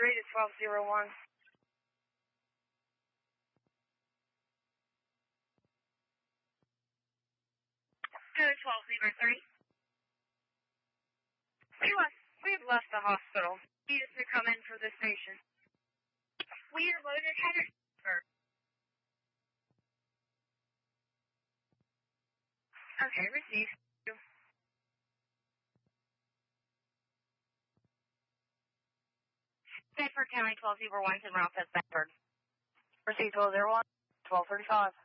to 1201. Go 1203. We've left the hospital. Need us to come in for the station. We are loaded header, sir. Okay, received. Bedford County 1201 to Ralph S. Bedford. Receive 1201, 1235.